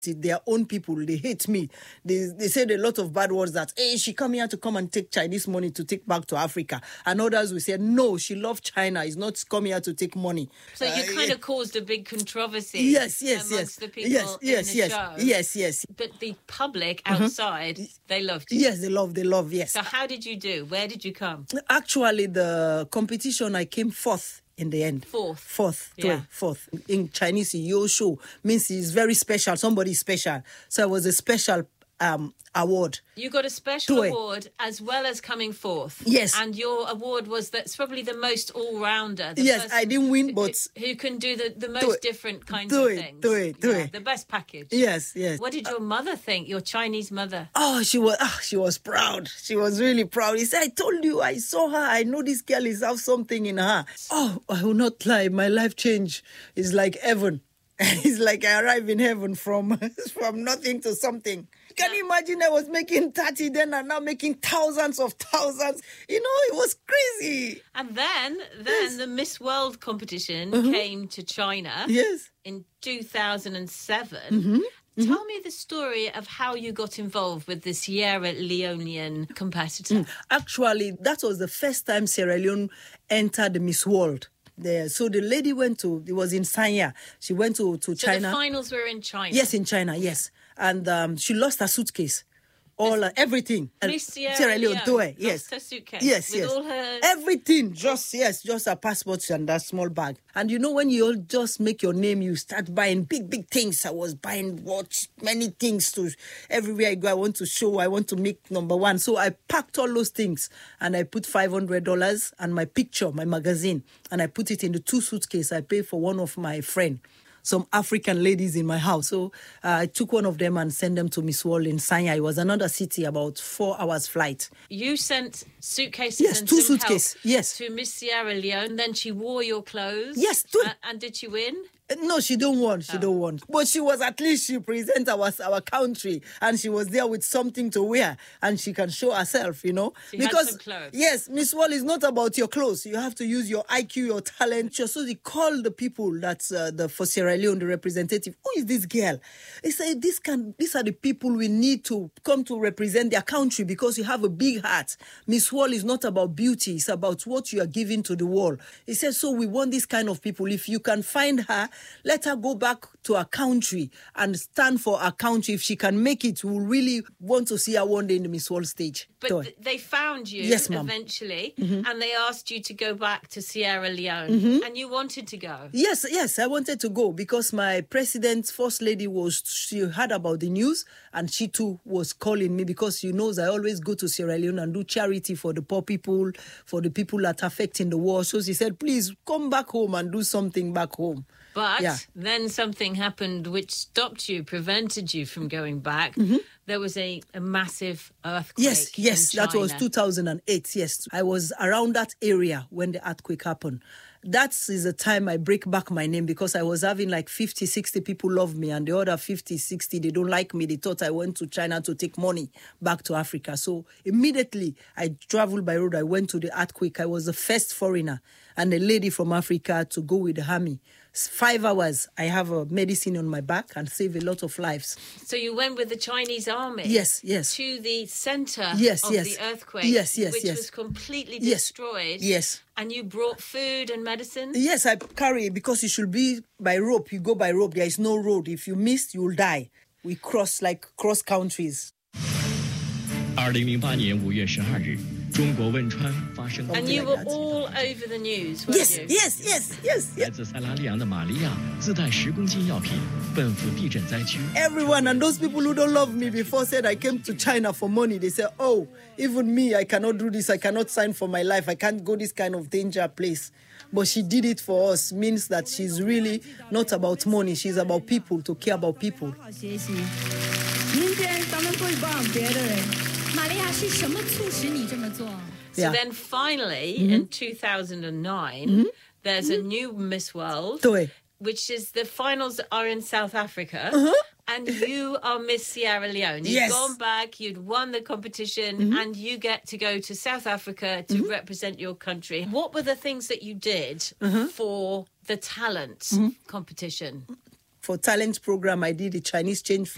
their own people, they hate me. They said a lot of bad words that, hey, she come here to come and take Chinese money to take back to Africa. And others will say, no, she loves China. It's not come here to take money. So you kind of caused a big controversy amongst the people in the show. Yes. But the public outside, they loved you. Yes, they love, yes. So how did you do? Where did you come? Actually, the competition, I came fourth. In the end. Fourth. In Chinese, Yo Show means it's very special. Somebody special. So it was a special award. You got a special award as well as coming fourth. Yes. And your award was that's probably the most all-rounder. Yes, I didn't win, but... Who can do the most different kinds of things. Do it. The best package. Yes. What did your mother think, your Chinese mother? Oh, she was proud. She was really proud. He said, I told you, I saw her. I know this girl is have something in her. Oh, I will not lie. My life change is like heaven. It's like I arrived in heaven from nothing to something. Can you imagine I was making 30 then and now making thousands of thousands? It was crazy. And then the Miss World competition came to China in 2007. Tell me the story of how you got involved with the Sierra Leonean competitor. Actually, that was the first time Sierra Leone entered the Miss World. There. So the lady it was in Sanya. She went to China. So the finals were in China? Yes, in China, yes. And she lost her suitcase. Everything. Miss Sierra Leone lost her suitcase? Yes. All her... Everything. Just her passport and that small bag. And when you all just make your name, you start buying big things. I was buying watch, many things to everywhere I go. I want to show, I want to make number one. So I packed all those things and I put $500 and my picture, my magazine, and I put it in the 2 suitcases. I paid for one of my friend. Some African ladies in my house. So I took one of them and sent them to Miss World in Sanya. It was another city, about 4 hours flight. You sent suitcases and 2 suitcases, to Miss Sierra Leone. Then she wore your clothes. Yes. And did she win? No, she don't want. But she was, at least she present our country, and she was there with something to wear, and she can show herself, She had some clothes. Yes, Miss World is not about your clothes. You have to use your IQ, your talent. So they call the people that's for Sierra Leone, the representative. Who is this girl? They say these are the people we need to come to represent their country because you have a big heart. Miss World is not about beauty. It's about what you are giving to the world. He said, so we want this kind of people. If you can find her, let her go back to her country and stand for her country. If she can make it, we really want to see her one day in the Miss World stage. But they found you eventually, and they asked you to go back to Sierra Leone, and you wanted to go. Yes, I wanted to go because my president's first lady she heard about the news, and she too was calling me because she knows I always go to Sierra Leone and do charity for the poor people, for the people that are affecting the war. So she said, please come back home and do something back home. But then something happened which stopped you, prevented you from going back. There was a massive earthquake. Yes, that was 2008. Yes, I was around that area when the earthquake happened. That is the time I break back my name because I was having like 50, 60 people love me and the other 50, 60, they don't like me. They thought I went to China to take money back to Africa. So immediately I traveled by road. I went to the earthquake. I was the first foreigner and a lady from Africa to go with the army. 5 hours, I have a medicine on my back and save a lot of lives. So you went with the Chinese army? Yes. To the centre of the earthquake? Yes. Which was completely destroyed? Yes. And you brought food and medicine? Yes, I carry it because it should be by rope. You go by rope. There is no road. If you miss, you will die. We cross countries. 2008年5月12日 中国汶川发生 And you were all over the news, weren't you? Yes. 来自塞拉利昂的玛利亚自带10公斤药品奔赴地震灾区 Everyone and those people who don't love me before said I came to China for money. They said, oh, even me, I cannot do this. I cannot sign for my life. I can't go this kind of danger place. But she did it for us. Means that she's really not about money. She's about people, to care about people. So then finally, in 2009, there's a new Miss World, which is the finals are in South Africa. And you are Miss Sierra Leone. You've gone back, you'd won the competition, and you get to go to South Africa to represent your country. What were the things that you did for the talent competition? For talent program, I did the Chinese change